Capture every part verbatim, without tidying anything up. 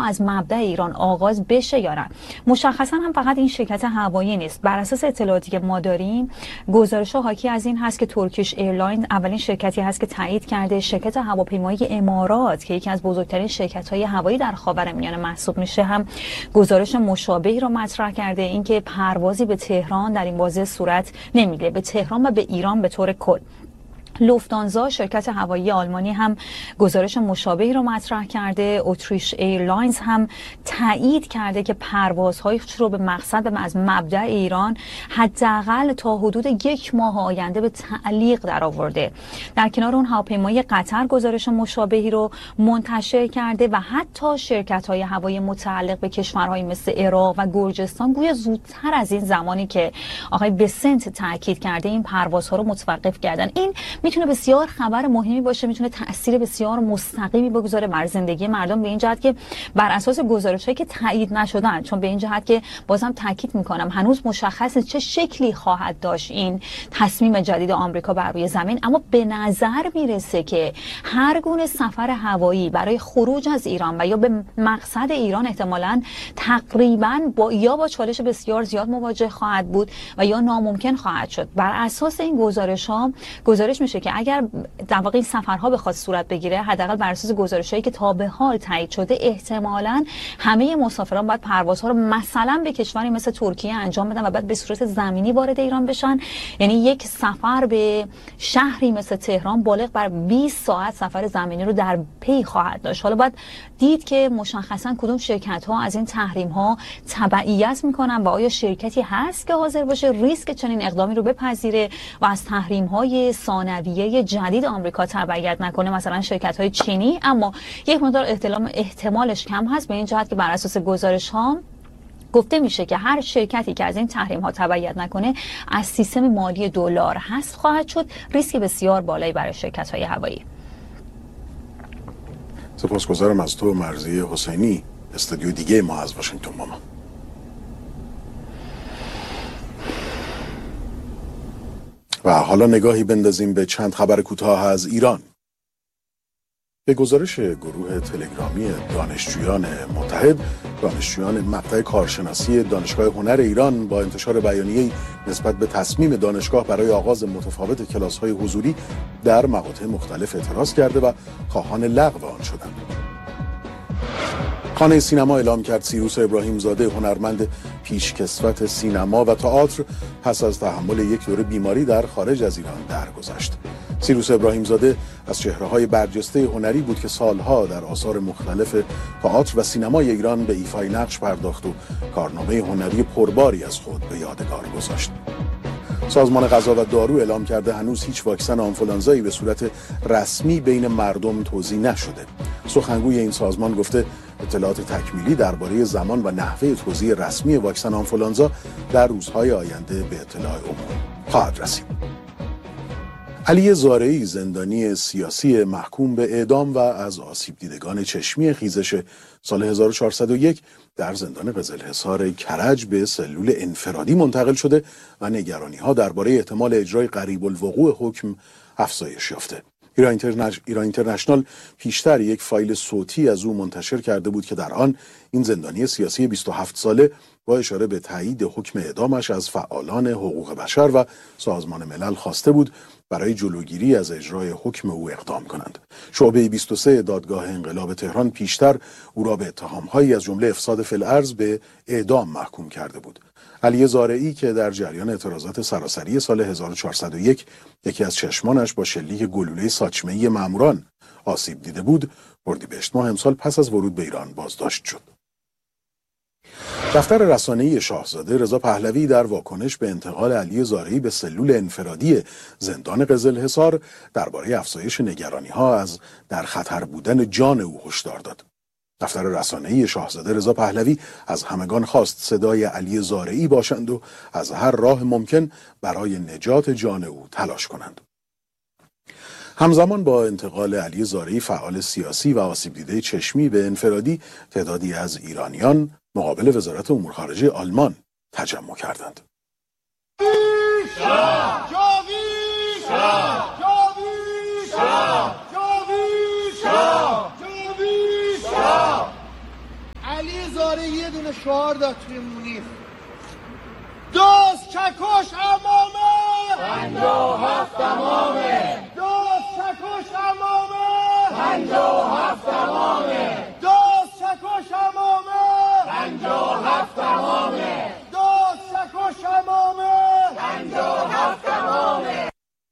از مبدأ ایران آغاز بشه یا نه. مشخصا هم فقط این شرکت هوایی نیست. بر اساس اطلاعاتی که ما داریم گزارش‌ها حاکی از این هست که ترکیش ایرلاین اولین شرکتی هست که تایید کرده. شرکت هواپیمایی امارات که یکی از بزرگترین شرکت‌های هوایی در خاورمیانه محسوب میشه هم گزارش مشابهی را مطرح کرده، اینکه پروازی به تهران در این بازه صورت نمیگیره، به تهران و به ایران به طور کل. لوفتانزا شرکت هوایی آلمانی هم گزارش مشابهی رو مطرح کرده. اتریش ایرلاینز هم تایید کرده که پروازهایش رو به مقصد و از مبدأ ایران حداقل تا حدود یک ماه آینده به تعلیق درآورده. در کنار اون هواپیمای قطر گزارش مشابهی رو منتشر کرده و حتی شرکت‌های هوایی متعلق به کشورهای مثل عراق و گرجستان گویا زودتر از این زمانی که آقای بسنت تاکید کرده این پروازها رو متوقف کردن. این میتونه بسیار خبر مهمی باشه، میتونه تأثیر بسیار مستقیمی بگذاره بر زندگی مردم، به این جهت که بر اساس گزارش‌هایی که تایید نشدن، چون به این جهت که بازم تاکید میکنم هنوز مشخص چه شکلی خواهد داشت این تصمیم جدید آمریکا بر روی زمین، اما به نظر میرسه که هر گونه سفر هوایی برای خروج از ایران و یا به مقصد ایران احتمالاً تقریباً با یا با چالش بسیار زیاد مواجه خواهد بود و یا ناممکن خواهد شد. بر اساس این گزارش‌ها گزارش میشه که اگر در واقع این سفرها بخواد صورت بگیره، حداقل بر اساس گزارش‌هایی که تا به حال تایید شده، احتمالاً همه مسافران باید پروازها رو مثلا به کشوری مثل ترکیه انجام بدن و بعد به صورت زمینی وارد ایران بشن. یعنی یک سفر به شهری مثل تهران بالغ بر بیست ساعت سفر زمینی رو در پی خواهد داشت. حالا باید دید که مشخصاً کدوم شرکت‌ها از این تحریم‌ها تبعیت می‌کنن و آیا شرکتی هست که حاضر باشه ریسک چنین اقدامی رو بپذیره و از تحریم‌های ثانویه جدید آمریکا تبعیت نکنه، مثلا شرکت‌های چینی. اما یک مقدار احتمال احتمالش کم هست، به این جهت که بر اساس گزارش‌ها گفته میشه که هر شرکتی که از این تحریم ها تبعیت نکنه از سیستم مالی دلار حذف خواهد شد. ریسک بسیار بالایی برای شرکت های هوایی. سپاسگزارم از تو مرضیه حسینی، استودیو دیگه ما از واشنگتن با ما. و حالا نگاهی بندازیم به چند خبر کوتاه از ایران. به گزارش گروه تلگرامی دانشجویان متحد، دانشجویان مقطع کارشناسی دانشگاه هنر ایران با انتشار بیانیه‌ای نسبت به تصمیم دانشگاه برای آغاز متفاوت کلاس‌های حضوری در مقاطع مختلف اعتراض کرده و خواهان لغو آن شدند. خانه سینما اعلام کرد سیروس ابراهیم زاده، هنرمند پیشکسوت سینما و تئاتر، پس از تحمل یک دوره بیماری در خارج از ایران درگذشت. سیروس ابراهیم زاده از چهره‌های برجسته هنری بود که سالها در آثار مختلف تئاتر و سینمای ایران به ایفای نقش پرداخت و کارنامه هنری پرباری از خود به یادگار گذاشت. سازمان غذا و دارو اعلام کرده هنوز هیچ واکسن آنفولانزایی به صورت رسمی بین مردم توزیع نشده. سخنگوی این سازمان گفته اطلاعات تکمیلی درباره زمان و نحوه توزیع رسمی واکسن آنفولانزا در روزهای آینده به اطلاع عموم خواهد رسید. علی زارعی، زندانی سیاسی محکوم به اعدام و از آسیب دیدگان چشمی خیزش سال هزار و چهارصد و یک در زندان قزلحصار کرج به سلول انفرادی منتقل شده و نگرانی‌ها درباره احتمال اجرای قریب الوقوع حکم افزایش یافته. ایران اینترنش... ایران اینترنشنال پیشتر یک فایل صوتی از او منتشر کرده بود که در آن این زندانی سیاسی بیست و هفت ساله با اشاره به تایید حکم اعدامش از فعالان حقوق بشر و سازمان ملل خواسته بود برای جلوگیری از اجرای حکم او اقدام کنند. شعبه بیست و سه دادگاه انقلاب تهران پیشتر او را به اتهام‌هایی از جمله افساد فی الارض به اعدام محکوم کرده بود. علی زارعی که در جریان اعتراضات سراسری سال هزار و چهارصد و یک یکی از چشمانش با شلیک گلوله ساچمه‌ای ماموران آسیب دیده بود، اردیبهشت ماه امسال پس از ورود به ایران بازداشت شد. دفتر رسانه‌ای شاهزاده رضا پهلوی در واکنش به انتقال علی زارعی به سلول انفرادی زندان قزلحصار درباره افزایش نگرانی‌ها از در خطر بودن جان او هشدار داد. دفتر رسانه‌ای شاهزاده رضا پهلوی از همگان خواست صدای علی زارعی باشند و از هر راه ممکن برای نجات جان او تلاش کنند. همزمان با انتقال علی زارعی، فعال سیاسی و آسیب دیده چشمی به انفرادی، تعدادی از ایرانیان مقابل وزارت امور خارجه آلمان تجمع کردند. علی زاره یه دونه شعار داد توی مونیخ: دوست چکش امامه، پنجاه و هفت امامه، دوست چکش امامه، پنجاه و هفت امامه، دوست چکش امامه، پنجاه و هفت امامه، دوست چکش امامه، پنجاه و هفت امامه.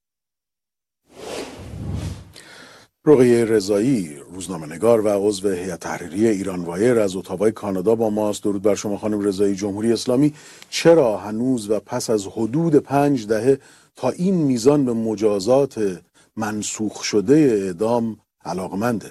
رقیه رضایی، روزنامه‌نگار و عضو هیئت تحریریه ایران وایر از اتاوای کانادا با ماست. درود بر شما خانم رضایی. جمهوری اسلامی چرا هنوز و پس از حدود پنج دهه تا این میزان به مجازات منسوخ شده اعدام علاقمنده؟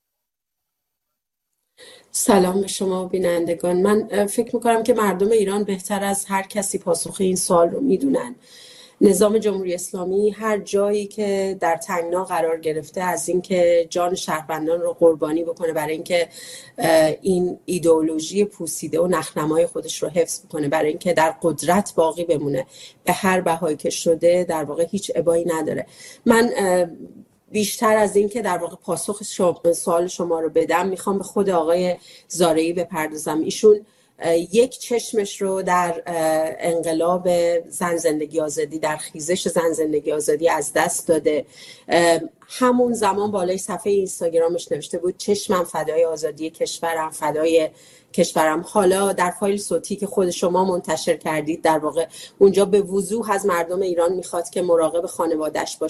سلام به شما بینندگان. من فکر میکنم که مردم ایران بهتر از هر کسی پاسخ این سوال رو میدونن. نظام جمهوری اسلامی هر جایی که در تنگنا قرار گرفته از اینکه جان شهروندان رو قربانی بکنه برای اینکه این ایدئولوژی پوسیده و نخنمای خودش رو حفظ بکنه، برای اینکه در قدرت باقی بمونه به هر بهایی که شده، در واقع هیچ ابایی نداره. من بیشتر از این که در واقع پاسخ سوال شما رو بدم، میخوام به خود آقای زارعی بپردازم. ایشون یک چشمش رو در انقلاب زن زندگی آزادی، در خیزش زن زندگی آزادی از دست داده. همون زمان بالای صفحه اینستاگرامش نوشته بود چشمم فدای آزادی کشورم، فدای کشورم. حالا در فایل صوتی که خود شما منتشر کردید، در واقع اونجا به وضوح از مردم ایران میخواد که مراقب خانواده‌اش باشه.